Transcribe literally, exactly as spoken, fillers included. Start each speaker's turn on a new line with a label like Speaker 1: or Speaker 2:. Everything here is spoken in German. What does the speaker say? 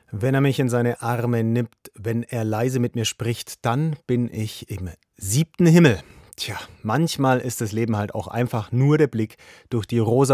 Speaker 1: Wenn er mich in seine Arme nimmt, wenn er leise mit mir spricht, dann bin ich im siebten Himmel. Tja, manchmal ist das Leben halt auch einfach nur der Blick durch die rosa